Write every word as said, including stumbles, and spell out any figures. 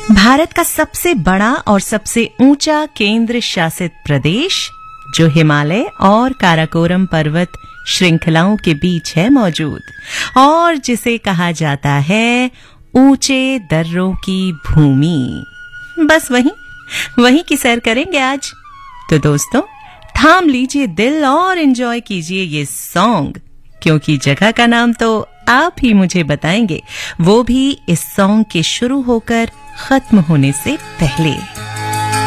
भारत का सबसे बड़ा और सबसे ऊंचा केंद्र शासित प्रदेश जो हिमालय और काराकोरम पर्वत श्रृंखलाओं के बीच है मौजूद और जिसे कहा जाता है ऊंचे दर्रों की भूमि। बस वहीं वहीं की सैर करेंगे आज। तो दोस्तों थाम लीजिए दिल और एंजॉय कीजिए ये सॉन्ग, क्योंकि जगह का नाम तो आप ही मुझे बताएंगे, वो भी इस सॉन्ग के शुरू होकर खत्म होने से पहले।